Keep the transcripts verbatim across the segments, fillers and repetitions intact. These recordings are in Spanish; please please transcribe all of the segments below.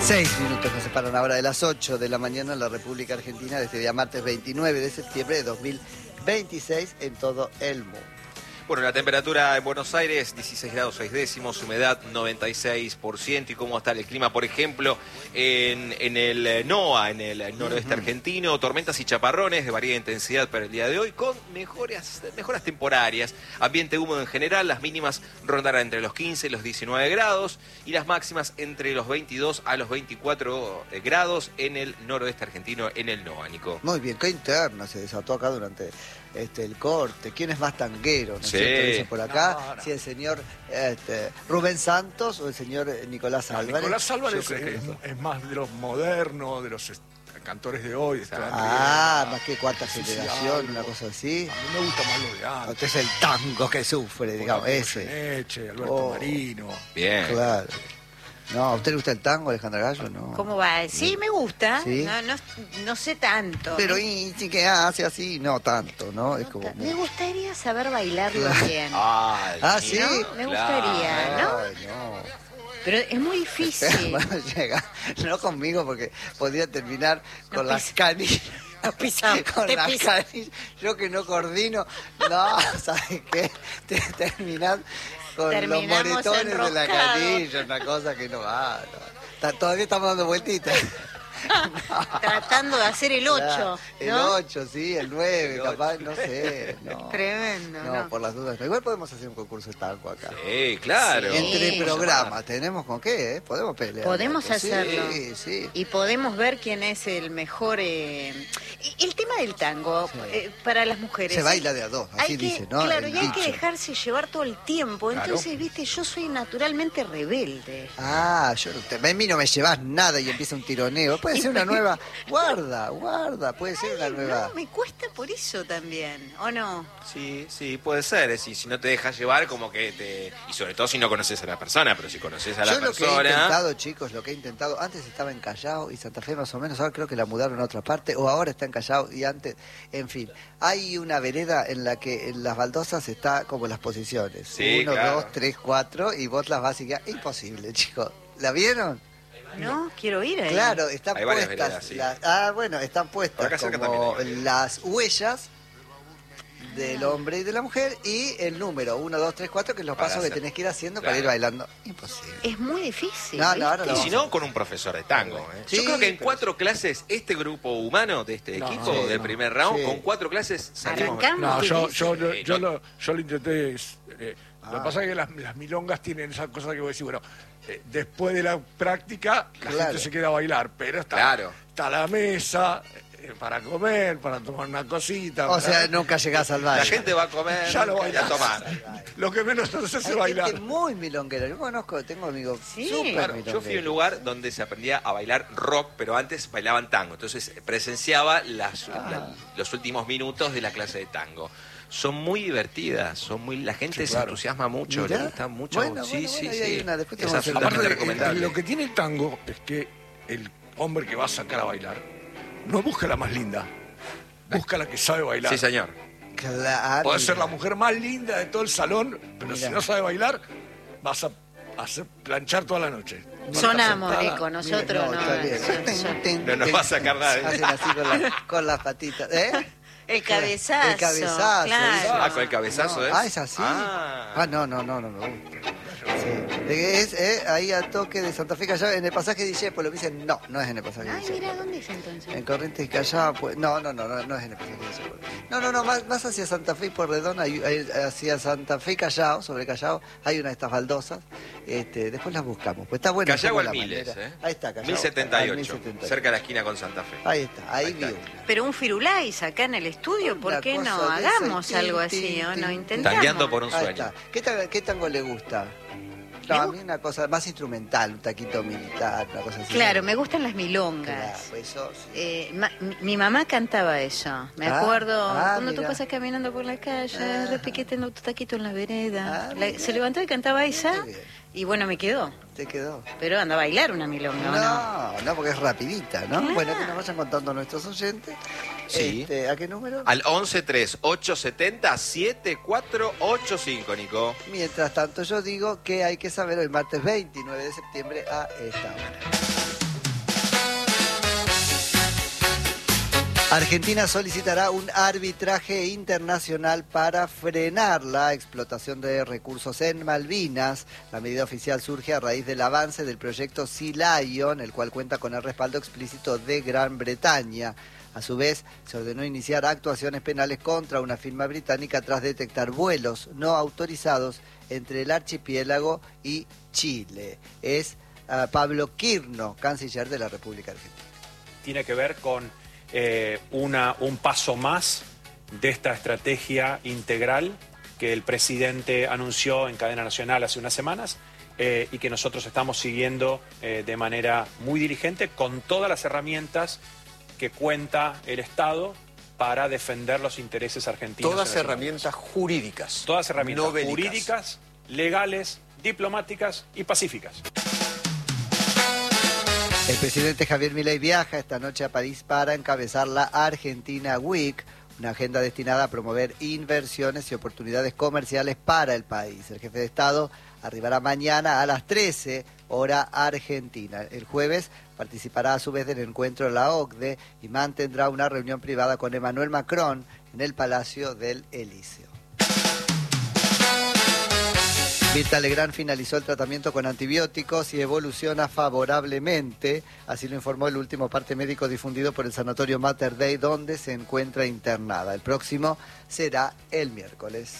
Seis minutos nos separan ahora de las ocho de la mañana en la República Argentina de este día martes veintinueve de septiembre de dos mil veintiséis en todo el mundo. Bueno, la temperatura en Buenos Aires, dieciséis grados seis décimos, humedad noventa y seis por ciento. ¿Y cómo está el clima, por ejemplo, en, en el NOA, en el noroeste uh-huh. argentino? Tormentas y chaparrones de variada intensidad para el día de hoy, con mejoras, mejoras temporarias. Ambiente húmedo en general, las mínimas rondarán entre los quince y los diecinueve grados y las máximas entre los veintidós a los veinticuatro grados en el noroeste argentino, en el NOA, Nico. Muy bien, qué interna se desató acá durante... Este, el corte, ¿quién es más tanguero? ¿No es sí. cierto? Dicen por acá, no, no. si el señor este, Rubén Santos o el señor Nicolás Álvarez. Nicolás Álvarez es, que... es, es más de los modernos, de los cantores de hoy. De ah, más que cuarta sí, generación, sí, una cosa así. A mí me gusta más lo de antes. Este es el tango que sufre, digamos, ese. Eche, Alberto oh, Marino. Bien. Claro. No, ¿a usted le gusta el tango, Alejandra Gallo? No. ¿Cómo va? Sí, me gusta. ¿Sí? No, no, no sé tanto. Pero y sí que hace así, no tanto, ¿no? no es como ta- muy... Me gustaría saber bailarlo Claro. bien. Ay, Ah, ¿sí? ¿No? Me gustaría, ¿no? Ay, no. Pero es muy difícil. Bueno, llega, no conmigo porque podría terminar con No las pisa. canillas. Nos pisamos, Con te las pisa. canillas. Yo que no coordino, no, ¿sabes qué? Te terminás con Terminamos los moretones de la enroscados. canilla, una cosa que no va. No. Está- Todavía estamos dando vueltitas. No. Tratando de hacer el ocho, El ¿no? ocho, sí, el nueve, El capaz, ocho. no sé. No. Tremendo, No, ¿no? por las dudas. Igual podemos hacer un concurso de tango acá. Sí, claro. Sí. Entre programas, tenemos con qué, ¿eh? Podemos pelear. Podemos Sí, hacerlo. Sí, sí. Y podemos ver quién es el mejor... eh, El tema del tango, Sí. eh, para las mujeres... Se baila de a dos, así hay que, dice, ¿no? Claro, El y hay que dicho. dejarse llevar todo el tiempo. Claro. Entonces, viste, yo soy naturalmente rebelde. Ah, yo no te, a mí no me llevas nada y empieza un tironeo. Puede ser una nueva. Guarda, guarda, puede ser una Ay, nueva. no, me cuesta por eso también, ¿o no? Sí, sí, puede ser. Es decir, si no te dejas llevar, como que te... Y sobre todo si no conoces a la persona, pero si conoces a la Yo lo que he persona... intentado, chicos, lo que he intentado, antes estaba en Callao y Santa Fe más o menos, ahora creo que la mudaron a otra parte, o ahora está en Callao y antes, en fin. Hay una vereda en la que en las baldosas está como las posiciones. Sí, Uno, claro. dos, tres, cuatro, y vos las vas y quedás. Imposible, chicos. ¿La vieron? No, quiero ir ahí. Claro, están Hay varias puestas. veredas, sí. las- ah, bueno, están Por puestas acá cerca como también hay las huellas del hombre y de la mujer y el número uno, dos, tres, cuatro, que es los Para pasos que hacer. tenés que ir haciendo Claro. para ir bailando. Imposible. Es muy difícil. No, no, ahora ¿viste? lo Y si no, con un profesor de tango. ¿eh? Sí, Yo creo que en pero- cuatro clases, este grupo humano de este No, equipo, sí, del no. primer round, Sí. con cuatro clases salimos... Arrancamos. No, ¿Qué yo, dice? yo, yo, Eh, yo no. lo, yo lo intenté. eh, Ah. Lo que pasa es que las, las milongas tienen esa cosa que vos decís, bueno, eh, después de la práctica, la Claro. gente se queda a bailar, pero está, Claro. está la mesa eh, para comer, para tomar una cosita. O para- sea, nunca llegás al baile. La gente va a comer Ya lo y a bailás. tomar. Lo que menos nos hace Hay bailar. gente muy milonguera. Yo conozco, tengo amigos Sí. súper Claro, milongueros. yo fui a un lugar donde se aprendía a bailar rock, pero antes bailaban tango. Entonces presenciaba las, Ah. la- los últimos minutos de la clase de tango. Son muy divertidas, son muy la gente Sí, se claro. entusiasma mucho, Mirá. le gusta mucho. Bueno, sí, bueno, sí, bueno, ahí sí. hay una, después te Es vamos a hacer absolutamente Aparte, recomendable. lo que tiene el tango es que el hombre que va a sacar a bailar no busca la más linda, busca la que sabe bailar. Sí, señor. Claro. Puede ser la mujer más linda de todo el salón, pero Mirá. si no sabe bailar, vas a hacer planchar toda la noche. Sonamos, Sentada. Nico, nosotros No, no. está bien. son- Ten, son- ten, No nos ten. va a sacar nadie. Hacen así con, la- con las patitas. ¿Eh? El cabezazo. El cabezazo, Claro. Ah, con el cabezazo, No. ¿es? Ah, es así. Ah. Ah, no, no, no, no me gusta. Sí. Es eh, ahí a toque de Santa Fe Callao, en el pasaje de Discépolo. Me dicen, no, no es en el pasaje de Ay, mira, Discépolo. ¿dónde es entonces? En Corrientes y Callao, pues, no, no, no, no, no es en el pasaje de Discépolo. No, no, no, más, más hacia Santa Fe y Porredón, hay- hay- hacia Santa Fe y Callao, sobre Callao, hay una de estas baldosas. Este, después las buscamos. Pues está bueno. Callao la al Miles, manera. ¿eh? Ahí está, Callao. mil setenta y al ocho, mil setenta y ocho. cerca de la esquina con Santa Fe. Ahí está, ahí, Ahí vi está. una. Pero un firulais acá en el estudio, ¿por Una qué no cosa de esa, hagamos tin, algo tin, así, o tin, no tin. intentamos? Tangueando por un Ahí sueño. está. ¿Qué, ta- qué tango le gusta? No, a mí una cosa más instrumental, un taquito militar, una cosa así. Claro, me gustan las milongas. Claro, pues eso sí. Eh, ma- mi- mi mamá cantaba eso. Me Ah, acuerdo ah, cuando tú mira. pasas caminando por la calle, Ah. repiquetando tu taquito en la vereda. Ah, La- mira. se levantaba y cantaba esa Qué bien. y bueno, me quedó. ¿Te quedó? Pero anda a bailar una milonga, ¿o no? No, no, porque es rapidita, ¿no? Claro. Bueno, que nos vayan contando nuestros oyentes. Sí. Este, ¿a qué número? Al once tres ocho setenta siete cuatro ocho cinco, Nico. Mientras tanto, yo digo que hay que saber hoy, martes veintinueve de septiembre, a esta hora. Argentina solicitará un arbitraje internacional para frenar la explotación de recursos en Malvinas. La medida oficial surge a raíz del avance del proyecto Sea Lion, el cual cuenta con el respaldo explícito de Gran Bretaña. A su vez, se ordenó iniciar actuaciones penales contra una firma británica tras detectar vuelos no autorizados entre el archipiélago y Chile. Es uh, Pablo Quirno, canciller de la República Argentina. Tiene que ver con eh, una, un paso más de esta estrategia integral que el presidente anunció en cadena nacional hace unas semanas eh, y que nosotros estamos siguiendo eh, de manera muy diligente con todas las herramientas que cuenta el Estado para defender los intereses argentinos. Todas herramientas jurídicas. Todas herramientas no jurídicas, legales, diplomáticas y pacíficas. El presidente Javier Milei viaja esta noche a París para encabezar la Argentina Week, una agenda destinada a promover inversiones y oportunidades comerciales para el país. El jefe de Estado arribará mañana a las trece, hora argentina. El jueves participará a su vez del encuentro de la O C D E y mantendrá una reunión privada con Emmanuel Macron en el Palacio del Elíseo. Mirta Legrand finalizó el tratamiento con antibióticos y evoluciona favorablemente, así lo informó el último parte médico difundido por el Sanatorio Mater Dei, donde se encuentra internada. El próximo será el miércoles.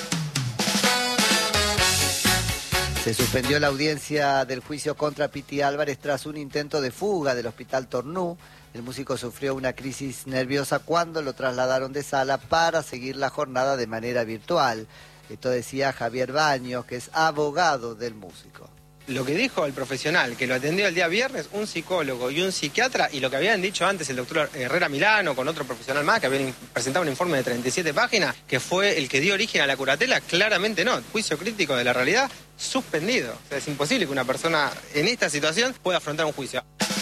Se suspendió la audiencia del juicio contra Piti Álvarez tras un intento de fuga del Hospital Tornú. El músico sufrió una crisis nerviosa cuando lo trasladaron de sala para seguir la jornada de manera virtual. Esto decía Javier Baños, que es abogado del músico. Lo que dijo el profesional, que lo atendió el día viernes, un psicólogo y un psiquiatra, y lo que habían dicho antes el doctor Herrera Milano con otro profesional más, que habían presentado un informe de treinta y siete páginas, que fue el que dio origen a la curatela, claramente no. Juicio crítico de la realidad, suspendido. O sea, es imposible que una persona en esta situación pueda afrontar un juicio.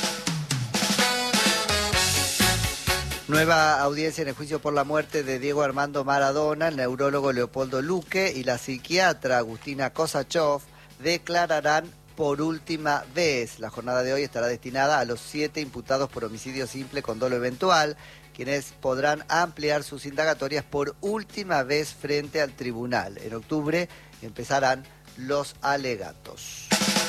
Nueva audiencia en el juicio por la muerte de Diego Armando Maradona. El neurólogo Leopoldo Luque y la psiquiatra Agustina Kosachov declararán por última vez. La jornada de hoy estará destinada a los siete imputados por homicidio simple con dolo eventual, quienes podrán ampliar sus indagatorias por última vez frente al tribunal. En octubre empezarán los alegatos.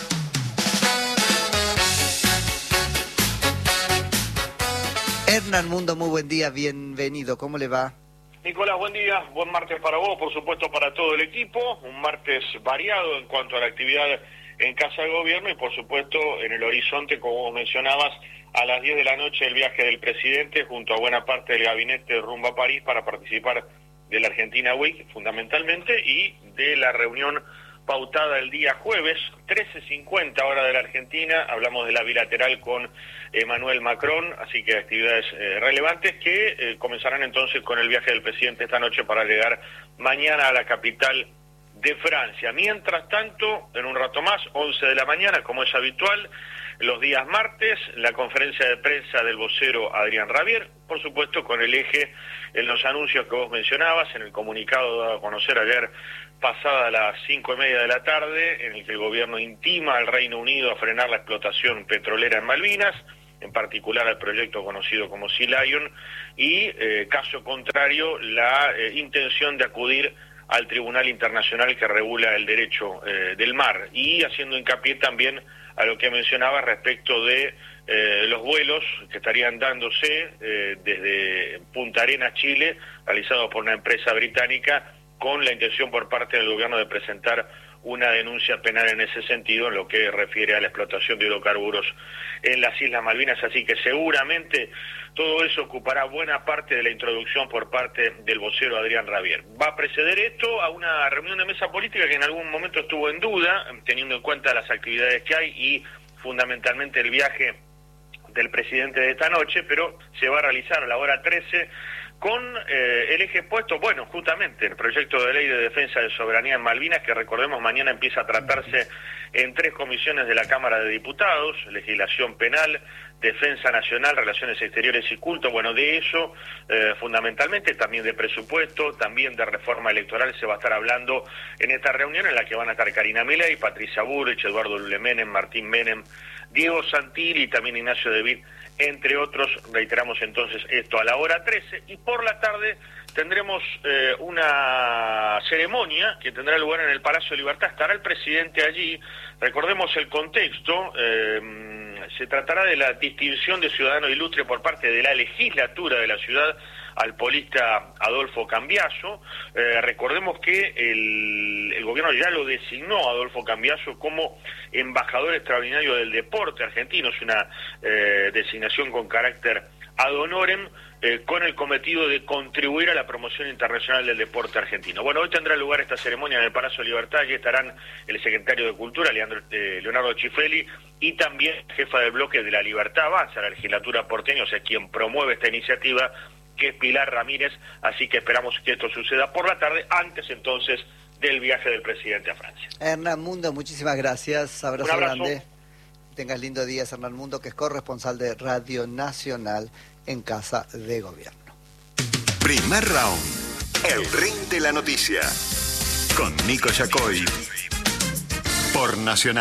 Hernán Mundo, muy buen día, bienvenido, ¿cómo le va? Nicolás, buen día, buen martes para vos, por supuesto para todo el equipo, un martes variado en cuanto a la actividad en Casa de Gobierno y por supuesto en el horizonte, como vos mencionabas, a las diez de la noche el viaje del presidente junto a buena parte del gabinete rumbo a París para participar de la Argentina Week fundamentalmente y de la reunión pautada el día jueves, trece cincuenta hora de la Argentina, hablamos de la bilateral con Emmanuel Macron, así que actividades eh, relevantes que eh, comenzarán entonces con el viaje del presidente esta noche para llegar mañana a la capital de Francia. Mientras tanto, en un rato más, once de la mañana, como es habitual, los días martes, la conferencia de prensa del vocero Adrián Rabier, por supuesto con el eje en los anuncios que vos mencionabas, en el comunicado dado a conocer ayer pasada las cinco y media de la tarde, en el que el gobierno intima al Reino Unido a frenar la explotación petrolera en Malvinas, en particular al proyecto conocido como Sea Lion, y, eh, caso contrario, la eh, intención de acudir al Tribunal Internacional que regula el derecho eh, del mar, y haciendo hincapié también a lo que mencionaba respecto de eh, los vuelos que estarían dándose eh, desde Punta Arenas, Chile, realizados por una empresa británica, con la intención por parte del gobierno de presentar una denuncia penal en ese sentido, en lo que refiere a la explotación de hidrocarburos en las Islas Malvinas. Así que seguramente todo eso ocupará buena parte de la introducción por parte del vocero Adrián Rabier. Va a preceder esto a una reunión de mesa política que en algún momento estuvo en duda, teniendo en cuenta las actividades que hay y fundamentalmente el viaje del presidente de esta noche, pero se va a realizar a la hora trece con eh, el eje puesto, bueno, justamente el proyecto de ley de defensa de soberanía en Malvinas, que recordemos mañana empieza a tratarse en tres comisiones de la Cámara de Diputados, legislación penal, defensa nacional, relaciones exteriores y culto. Bueno, de eso eh, fundamentalmente, también de presupuesto, también de reforma electoral se va a estar hablando en esta reunión en la que van a estar Karina Milei, Patricia Bullrich, Eduardo Lule Menem, Martín Menem, Diego Santilli y también Ignacio De Witt, entre otros. Reiteramos entonces esto a la hora trece, y por la tarde tendremos eh, una ceremonia que tendrá lugar en el Palacio Libertad. Estará el presidente allí. Recordemos el contexto. Eh, se tratará de la distinción de ciudadano ilustre por parte de la legislatura de la ciudad al polista Adolfo Cambiaso. Eh, recordemos que el, el gobierno ya lo designó a Adolfo Cambiaso como embajador extraordinario del deporte argentino. Es una eh, designación con carácter ad honorem, eh, con el cometido de contribuir a la promoción internacional del deporte argentino. Bueno, hoy tendrá lugar esta ceremonia en el Palacio Libertad. Allí estarán el secretario de Cultura, Leandro, eh, Leonardo Cifelli, y también jefa del bloque de la Libertad Avanza, la legislatura porteña, o sea, quien promueve esta iniciativa, que es Pilar Ramírez. Así que esperamos que esto suceda por la tarde, antes entonces del viaje del presidente a Francia. Hernán Mundo, muchísimas gracias. Abrazo, Un abrazo grande. Tengas lindo día, Hernán Mundo, que es corresponsal de Radio Nacional en Casa de Gobierno. Primer round. El ring de la noticia. Con Nico Yacoy. Por Nacional.